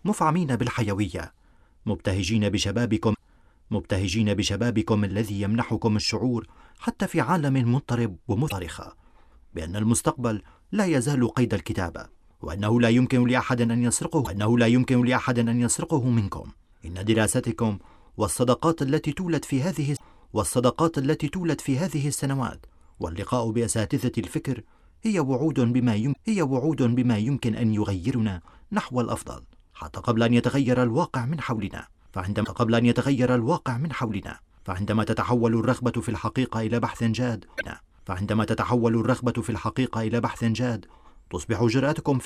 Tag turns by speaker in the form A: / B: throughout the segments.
A: مفعمين بالحيوية، مبتهجين بشبابكم الذي يمنحكم الشعور حتى في عالم مضطرب ومضطرخة بأن المستقبل لا يزال قيد الكتابة، وأنه لا يمكن لأحد أن يسرقه منكم. إن دراستكم والصداقات التي تولد في هذه السنوات واللقاء بأساتذة الفكر هي وعود بما يمكن أن يغيرنا نحو الأفضل حتى قبل أن يتغير الواقع من حولنا. فعندما تتحول الرغبة في الحقيقة إلى بحث جاد، تصبح جرأتكم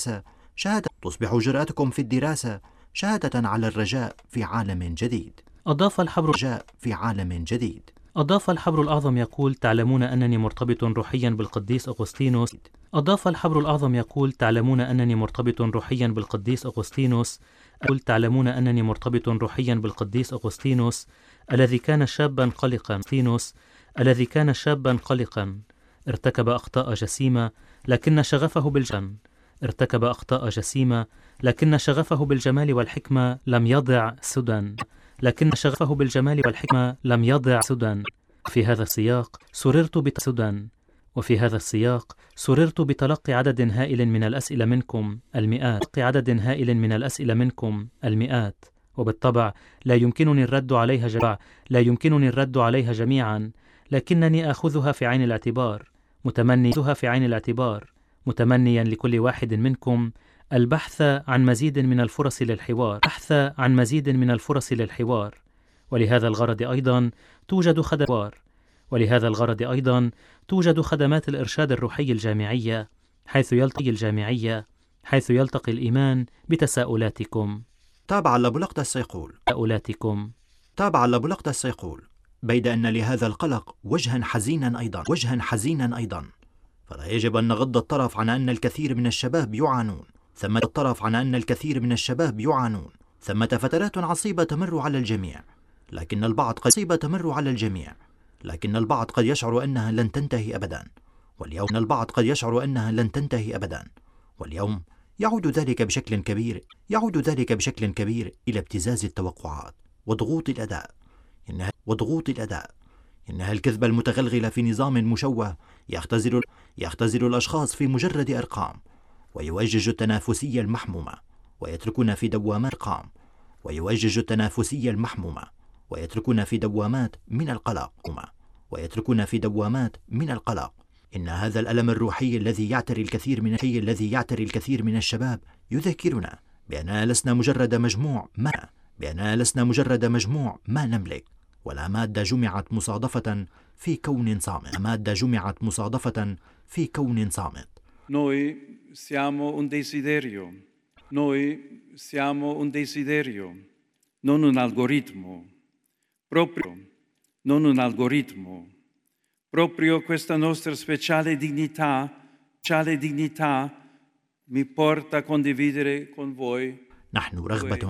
A: في الدراسة شهادة على الرجاء في عالم جديد.
B: أضاف الحبر الأعظم يقول: تعلمون أنني مرتبط روحيا بالقديس أغسطينوس. الذي كان شابا قلقا ارتكب أخطاء جسيمة لكن شغفه بالجمال والحكمة لم يضع سدى. وفي هذا السياق سررت بتلقي عدد هائل من الأسئلة منكم المئات، وبالطبع لا يمكنني الرد عليها جميعا، لكنني آخذها في عين الاعتبار متمنيا لكل واحد منكم البحث عن مزيد من الفرص للحوار. ولهذا الغرض أيضا توجد خدمات الإرشاد الروحي الجامعية، حيث يلتقي الإيمان بتساؤلاتكم.
A: تابع لابولقطس يقول: بيد أن لهذا القلق وجها حزينا أيضا، فلا يجب أن نغض الطرف عن أن الكثير من الشباب يعانون. ثمة فترات عصيبة تمر على الجميع، لكن البعض قد يشعر أنها لن تنتهي أبدا. واليوم يعود ذلك بشكل كبير إلى ابتزاز التوقعات وضغوط الأداء. إنها الكذبة المتغلغلة في نظام مشوه يختزل الأشخاص في مجرد أرقام، ويؤجج التنافسية المحمومة ويتركون في دوامات من القلق. إن هذا الألم الروحي الذي يعتري الكثير من الشباب يذكرنا بأننا لسنا مجرد مجموع ما نملك، ولا مادة جمعت مصادفة في كون صامت.
C: Noi siamo un desiderio, non un algoritmo. Proprio questa nostra speciale dignità mi porta a condividere con voi.
A: نحن رغبة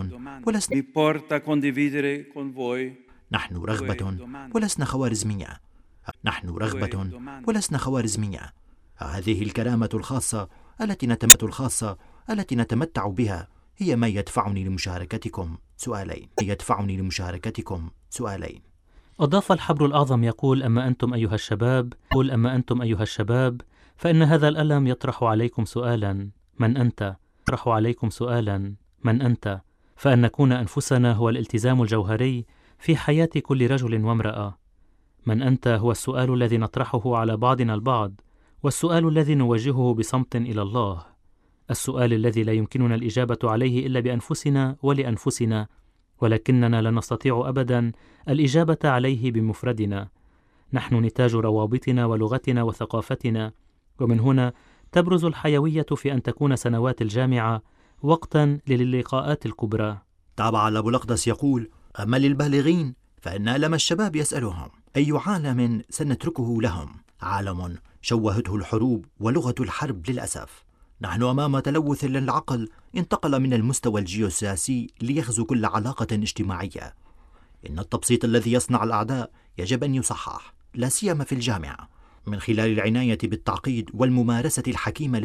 A: ولسنا خوارزمية. هذه الكرامة الخاصة التي نتمتع بها هي ما يدفعني لمشاركتكم سؤالين.
B: أضاف الحبر الأعظم يقول: أما أنتم أيها الشباب فإن هذا الألم يطرح عليكم سؤالا: من أنت؟ فأن نكون أنفسنا هو الالتزام الجوهري في حياة كل رجل وامرأة. من أنت هو السؤال الذي نطرحه على بعضنا البعض، والسؤال الذي نوجهه بصمت إلى الله، السؤال الذي لا يمكننا الإجابة عليه إلا بأنفسنا ولأنفسنا، ولكننا لا نستطيع أبدا الإجابة عليه بمفردنا. نحن نتاج روابطنا ولغتنا وثقافتنا، ومن هنا تبرز الحيوية في أن تكون سنوات الجامعة وقتا للقاءات الكبرى.
A: تابع لابولقدس يقول: أما للبالغين فإن ألم الشباب يسألهم: أي عالم سنتركه لهم؟ عالم شوهته الحروب ولغة الحرب للأسف. نحن أمام تلوث للعقل انتقل من المستوى الجيوسياسي ليغزو كل علاقة اجتماعية. إن التبسيط الذي يصنع الأعداء يجب أن يصحح، لا سيما في الجامعة، من خلال العناية بالتعقيد والممارسة الحكيمة